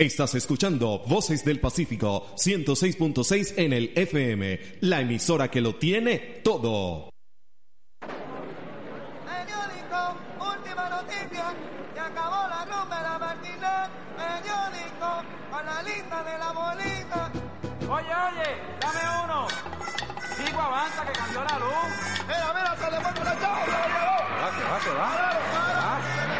Estás escuchando Voces del Pacífico 106.6 en el FM, la emisora que lo tiene todo. Periódico, última noticia, se acabó la rumba de la Martínez. Periódico, con la lista de la bolita. Oye, dame uno. Sigo avanza que cambió la luz. Mira, se le pone una chava. Va.